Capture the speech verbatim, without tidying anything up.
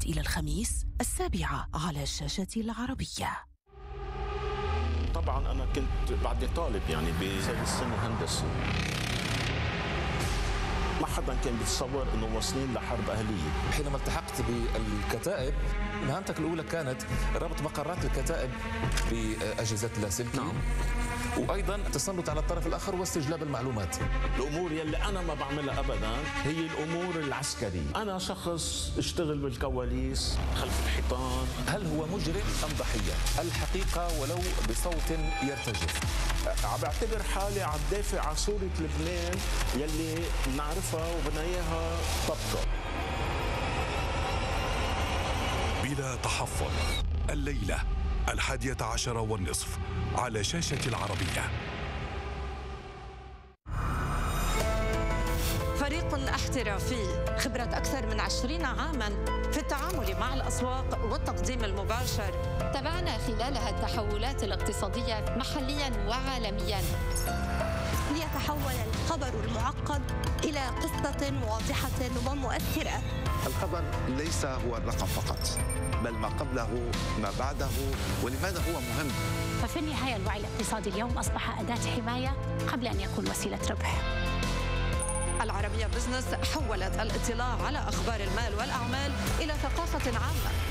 إلى الخميس السابعة على شاشة العربية. طبعا أنا كنت بعد طالب يعني بثالث سنة هندسة، ما حدا كان بيتصور انه واصلين لحرب اهليه. حينما التحقت بالكتائب، مهمتك الاولى كانت ربط مقرات الكتائب باجهزه اللاسلكي. نعم. وايضا التسلط على الطرف الاخر واستجلاب المعلومات. الامور يلي انا ما بعملها ابدا هي الامور العسكريه، انا شخص اشتغل بالكواليس خلف الحيطان. هل هو مجرم ام ضحيه؟ الحقيقه ولو بصوت يرتجف. عم بعتبر حالي عم دافع عن صوره لبنان يلي بنعرفها وبدنا اياها تبقى. بلا تحفظ، الليله الحادية عشر والنصف على شاشة العربية. فريق احترافي خبرة أكثر من عشرين عاماً في التعامل مع الأسواق والتقديم المباشر. تابعنا خلالها التحولات الاقتصادية محلياً وعالمياً ليتحول الخبر المعقد إلى قصة واضحة ومؤثرة. الخبر ليس هو الرقم فقط، بل ما قبله ما بعده، ولماذا هو مهم. ففي النهاية الوعي الاقتصادي اليوم أصبح أداة حماية قبل أن يكون وسيلة ربح. العربية بزنس حولت الاطلاع على أخبار المال والأعمال إلى ثقافة عامة